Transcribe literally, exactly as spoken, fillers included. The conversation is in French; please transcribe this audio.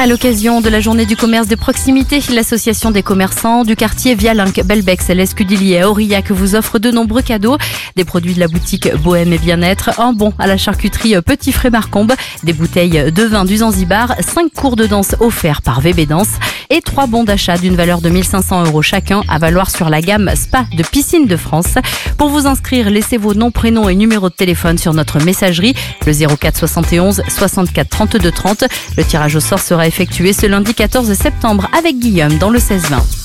À l'occasion de la journée du commerce de proximité, l'association des commerçants du quartier Vialinck, Belbex, l'Escudilly et Aurillac vous offre de nombreux cadeaux. Des produits de la boutique Bohème et Bien-être, un bon à la charcuterie Petit Frais Marcombe, des bouteilles de vin du Zanzibar, cinq cours de danse offerts par V B Danse et trois bons d'achat d'une valeur de mille cinq cents euros chacun à valoir sur la gamme Spa de Piscine de France. Pour vous inscrire, laissez vos noms, prénoms et numéros de téléphone sur notre messagerie, le zéro quatre soixante et onze soixante-quatre trente-deux trente. Le tirage au sort sera effectué ce lundi quatorze septembre avec Guillaume dans le seize vingt.